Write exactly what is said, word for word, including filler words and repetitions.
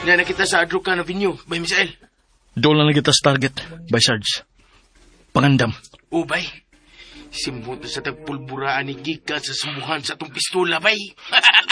Na nakita sa Adrocan Avenue, Bay Misael. Doon lang kita sa target, by Sarge. Pangandam. O, bay. Simbuto sa tagpulburaan ni Gika sa sumuhan sa atong pistola, bay.